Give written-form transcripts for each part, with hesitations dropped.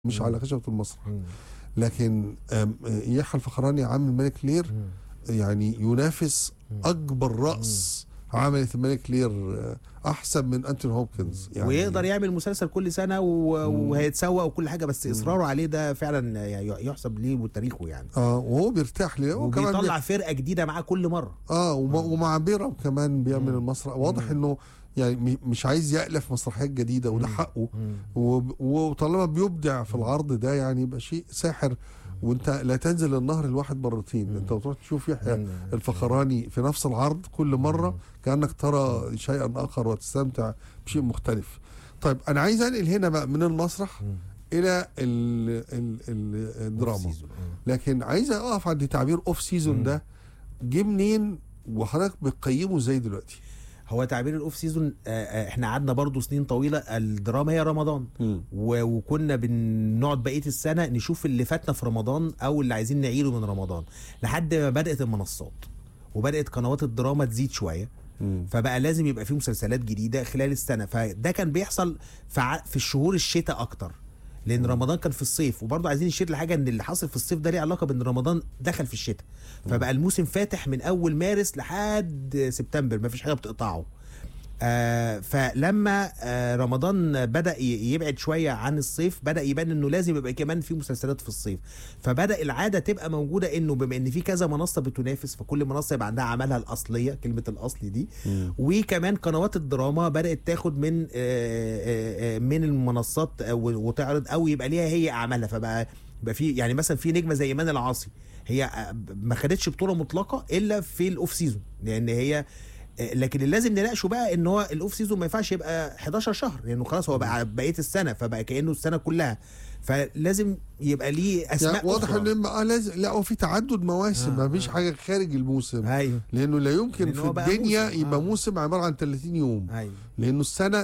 مش على خشبة المسرح. لكن يحيى الفخراني عامل الملك لير يعني ينافس أكبر رأس عملت الملك لير أحسن من أنتوني هوبكنز يعني، ويقدر يعمل مسلسل كل سنة وهيتسوق وكل حاجة، بس إصراره عليه ده فعلا يحسب ليه وتاريخه يعني. وهو بيرتاح ليه، وكمان بيطلع فرقة جديدده معاه كل مرة. ومع بيرم كمان بيعمل المسرح. واضح إنه يعني مش عايز يألف مسرحيات جديدة، وده حقه. وطالما بيبدع في العرض ده يعني يبقى شيء ساحر. وانت لا تنزل النهر الواحد مرتين. انت بتروح تشوف يحيى الفخراني في نفس العرض كل مرة كأنك ترى شيئا آخر وتستمتع بشيء مختلف. طيب أنا عايز أنقل هنا بقى من المسرح إلى الدراما، لكن عايز أقف عند تعبير أوف سيزون. ده جه منين وحضرتك بتقيمه ازاي دلوقتي؟ هو تعبير الاوف سيزون احنا قعدنا برضو سنين طويله الدراما هي رمضان، وكنا بنقعد بقيه السنه نشوف اللي فاتنا في رمضان او اللي عايزين نعيده من رمضان، لحد ما بدات المنصات وبدات قنوات الدراما تزيد شويه. فبقى لازم يبقى فيه مسلسلات جديده خلال السنه. فده كان بيحصل في الشهور الشتاء اكتر، لان رمضان كان في الصيف. وبرضه عايزين نشير لحاجه ان اللي حاصل في الصيف ده ليه علاقه بان رمضان دخل في الشتاء، فبقى الموسم فاتح من اول مارس لحد سبتمبر، ما فيش حاجه بتقطعه. فلما رمضان بدأ يبعد شوية عن الصيف، بدأ يبان انه لازم يبقى كمان في مسلسلات في الصيف. فبدأ العادة تبقى موجودة انه بما ان في كذا منصة بتنافس، فكل منصة يبقى عندها عملها الأصلية، كلمة الأصلي دي. وكمان قنوات الدراما بدأت تاخد من المنصات وتعرض او يبقى ليها هي أعمالها. فبقى في يعني مثلا في نجمة زي إيمان العاصي، هي ما خدتش بطولة مطلقة إلا في الأوف سيزون، لأن هي لكن اللي لازم نناقشه بقى ان هو الاوف سيزون ما ينفعش يبقى 11 شهر، لانه يعني خلاص هو بقى بقيه السنه، فبقى كانه السنه كلها. فلازم يبقى ليه اسماء يعني واضح ان لازم لا هو في تعدد مواسم، ما فيش حاجه خارج الموسم. لانه لا يمكن في الدنيا يبقى موسم عباره عن 30 يوم. لانه السنه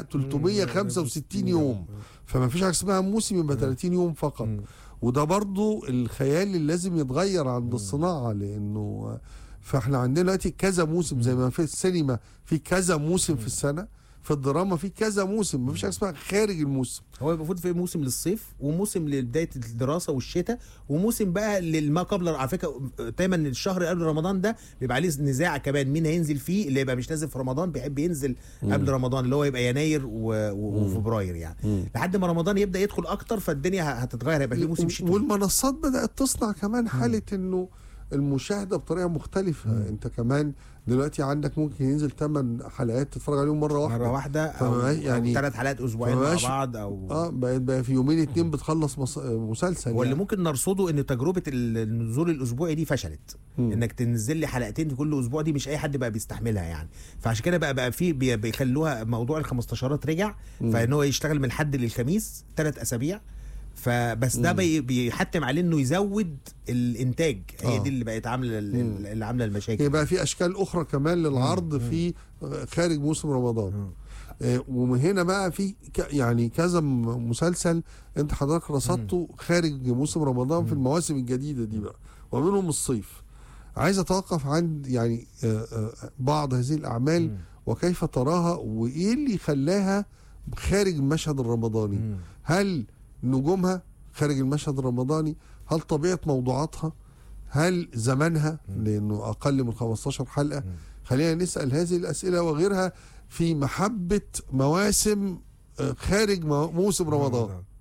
365 يوم، فما فيش حاجه اسمها موسم يبقى 30 يوم فقط. وده برضو الخيال اللي لازم يتغير عند الصناعه، لانه فاحنا عندنا دلوقتي كذا موسم. زي ما في السينما في كذا موسم في السنه، في الدراما في كذا موسم، مفيش حاجه اسمها خارج الموسم. هو المفروض في موسم للصيف، وموسم لبدايه الدراسه والشتاء، وموسم بقى لما قبل. على فكره دايما الشهر قبل رمضان ده بيبقى عليه نزاع كمان مين هينزل فيه. اللي يبقى مش نازل في رمضان بيحب ينزل قبل رمضان، اللي هو يبقى يناير وفبراير يعني، لحد ما رمضان يبدا يدخل اكتر، فالدنيا هتتغير، هيبقى في موسم شتوي. والمنصات بدات تصنع كمان حاله انه المشاهدة بطريقة مختلفة. انت كمان دلوقتي عندك ممكن ينزل 8 حلقات تتفرج عليهم مرة واحدة أو يعني 3 حلقات اسبوعين مع بعض، او بقى في يومين 2 بتخلص مسلسل. واللي يعني ممكن نرصده ان تجربة النزول الاسبوعي دي فشلت. انك تنزل لي حلقتين في كل اسبوع دي مش اي حد بقى بيستحملها يعني. فعشان كده بقى في بيخلوها موضوع ال15 رجع، فان هو يشتغل من الحد للخميس 3 اسابيع. فبس ده بيحتم عليه انه يزود الانتاج. هي دي اللي بقت عامله اللي عامله المشاكل. يبقى في اشكال اخرى كمان للعرض في خارج موسم رمضان. ومن هنا بقى في يعني كذا مسلسل انت حضرتك رصدته خارج موسم رمضان في المواسم الجديده دي بقى، ومنهم الصيف. عايز اتوقف عند يعني بعض هذه الاعمال وكيف تراها، وايه اللي خلاها خارج المشهد الرمضاني. هل نجومها خارج المشهد الرمضاني؟ هل طبيعة موضوعاتها؟ هل زمنها لأنه أقل من 15 حلقة؟ خلينا نسأل هذه الأسئلة وغيرها في محبة مواسم خارج موسم رمضان.